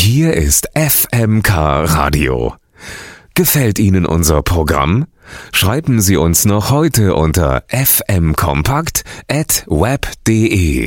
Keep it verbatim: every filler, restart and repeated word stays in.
Hier ist F M K Radio. Gefällt Ihnen unser Programm? Schreiben Sie uns noch heute unter f m kompakt at web punkt de.